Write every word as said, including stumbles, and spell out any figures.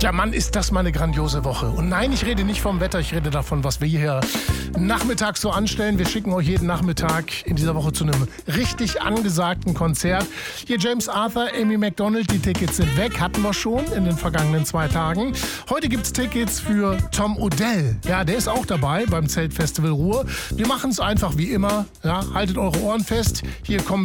Ja, Mann, ist das mal eine grandiose Woche. Und nein, ich rede nicht vom Wetter, ich rede davon, was wir hier nachmittags so anstellen. Wir schicken euch jeden Nachmittag in dieser Woche zu einem richtig angesagten Konzert. Hier James Arthur, Amy Macdonald, die Tickets sind weg, hatten wir schon in den vergangenen zwei Tagen. Heute gibt's Tickets für Tom Odell. Ja, der ist auch dabei beim Zeltfestival Ruhr. Wir machen es einfach wie immer. Ja, haltet eure Ohren fest. Hier kommen